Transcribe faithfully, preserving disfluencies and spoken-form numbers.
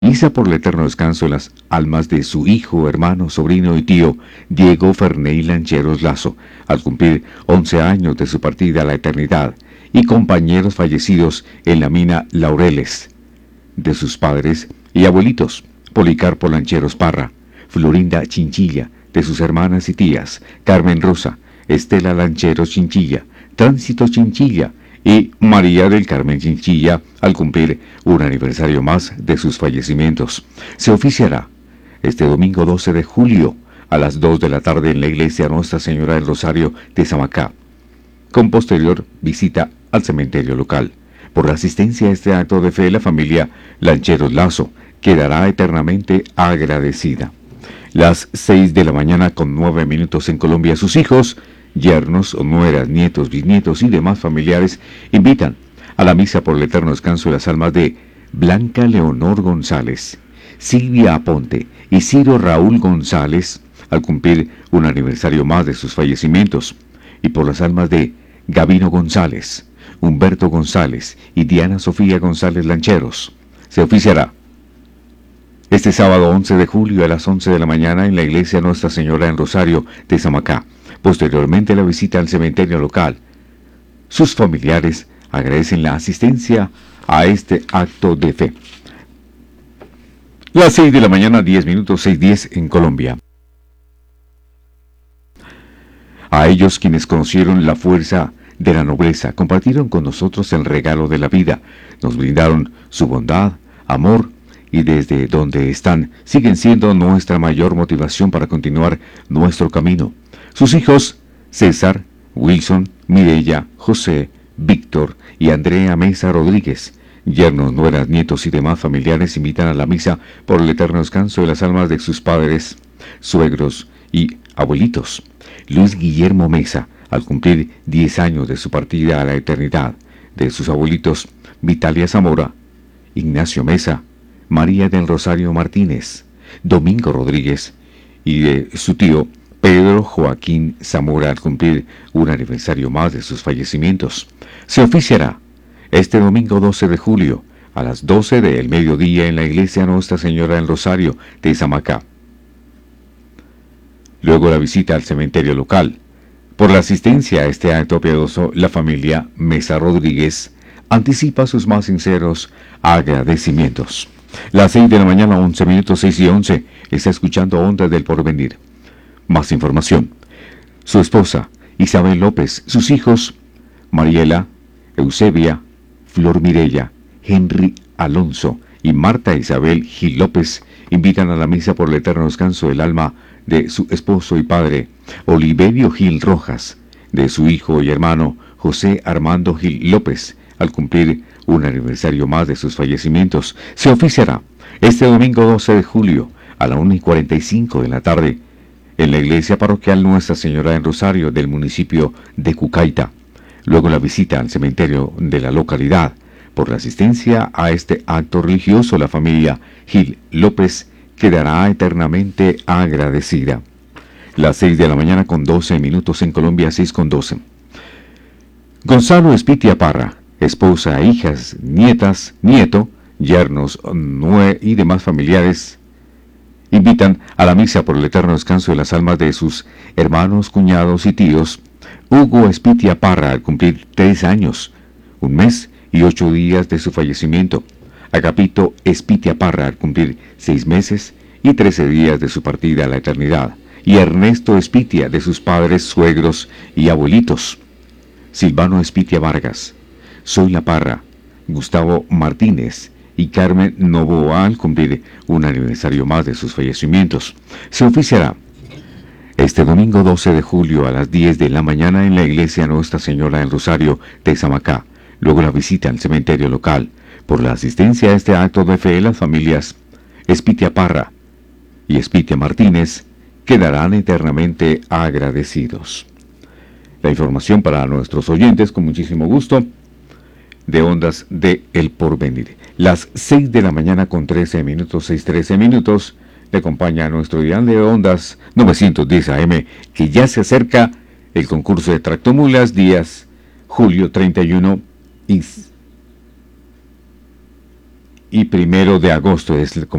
Misa por el eterno descanso de las almas de su hijo, hermano, sobrino y tío, Diego Ferney Lancheros Lazo, al cumplir once años de su partida a la eternidad, y compañeros fallecidos en la mina Laureles, de sus padres y abuelitos, Policarpo Lancheros Parra, Florinda Chinchilla, de sus hermanas y tías, Carmen Rosa, Estela Lancheros Chinchilla, Tránsito Chinchilla y María del Carmen Chinchilla, al cumplir un aniversario más de sus fallecimientos. Se oficiará este domingo doce de julio a las dos de la tarde en la iglesia Nuestra Señora del Rosario de Samacá, con posterior visita al cementerio local. Por la asistencia a este acto de fe, la familia Lancheros Lazo quedará eternamente agradecida. Las seis de la mañana con nueve minutos en Colombia, sus hijos, yernos, nueras, nietos, bisnietos y demás familiares invitan a la misa por el eterno descanso de las almas de Blanca Leonor González, Silvia Aponte y Ciro Raúl González, al cumplir un aniversario más de sus fallecimientos, y por las almas de Gabino González, Humberto González y Diana Sofía González Lancheros. Se oficiará este sábado once de julio a las once de la mañana en la iglesia Nuestra Señora en Rosario de Samacá. Posteriormente la visita al cementerio local. Sus familiares agradecen la asistencia a este acto de fe. Las seis de la mañana, diez minutos, seis diez en Colombia. A ellos quienes conocieron la fuerza de la nobleza, compartieron con nosotros el regalo de la vida, nos brindaron su bondad, amor, y desde donde están siguen siendo nuestra mayor motivación para continuar nuestro camino. Sus hijos, César, Wilson, Mireya, José, Víctor y Andrea Mesa Rodríguez, yernos, nueras, nietos y demás familiares invitan a la misa por el eterno descanso de las almas de sus padres, suegros y abuelitos. Luis Guillermo Mesa, al cumplir diez años de su partida a la eternidad, de sus abuelitos Vitalia Zamora, Ignacio Mesa, María del Rosario Martínez, Domingo Rodríguez y de su tío Pedro Joaquín Zamora, al cumplir un aniversario más de sus fallecimientos. Se oficiará este domingo doce de julio a las doce del mediodía en la iglesia Nuestra Señora del Rosario de Samacá. Luego la visita al cementerio local. Por la asistencia a este acto piadoso, la familia Mesa Rodríguez anticipa sus más sinceros agradecimientos. Las seis de la mañana, once minutos, seis y once, está escuchando Ondas del Porvenir. Más información. Su esposa, Isabel López, sus hijos, Mariela, Eusebia, Flor Mireya, Henry Alonso y Marta Isabel Gil López, invitan a la misa por el eterno descanso del alma de su esposo y padre, Oliverio Gil Rojas, de su hijo y hermano, José Armando Gil López, al cumplir un aniversario más de sus fallecimientos. Se oficiará este domingo doce de julio a la una y cuarenta y cinco de la tarde en la iglesia parroquial Nuestra Señora en Rosario del municipio de Cucaita. Luego la visita al cementerio de la localidad. Por la asistencia a este acto religioso, la familia Gil López quedará eternamente agradecida. Las seis de la mañana con doce minutos en Colombia, seis con doce. Gonzalo Espitia Parra, esposa, hijas, nietas, nieto, yernos, nue y demás familiares invitan a la misa por el eterno descanso de las almas de sus hermanos, cuñados y tíos, Hugo Espitia Parra, al cumplir tres años, un mes y ocho días de su fallecimiento, Agapito Espitia Parra, al cumplir seis meses y trece días de su partida a la eternidad, y Ernesto Espitia, de sus padres, suegros y abuelitos, Silvano Espitia Vargas, Zoila Parra, Gustavo Martínez y Carmen Novoa, al cumplir un aniversario más de sus fallecimientos. Se oficiará este domingo doce de julio a las diez de la mañana en la iglesia Nuestra Señora del Rosario de Samacá. Luego la visita al cementerio local. Por la asistencia a este acto de fe, las familias Espitia Parra y Espitia Martínez quedarán eternamente agradecidos. La información para nuestros oyentes, con muchísimo gusto, de Ondas de El Porvenir. Las seis de la mañana con trece minutos, seis trece minutos, le acompaña a nuestro dial de Ondas novecientos diez A M, que ya se acerca el concurso de tractomulas, días julio treinta y uno y y primero de agosto es el